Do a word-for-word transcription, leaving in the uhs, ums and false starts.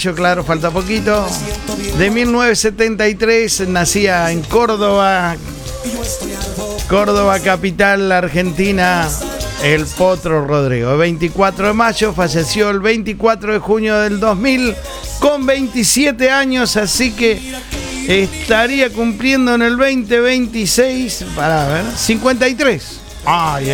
Claro, falta poquito. De mil novecientos setenta y tres nacía en Córdoba, Córdoba capital argentina, el Potro Rodrigo. El veinticuatro de mayo falleció el veinticuatro de junio del dos mil con veintisiete años, así que estaría cumpliendo en el veinte veintiséis, para ver, cincuenta y tres. Ay,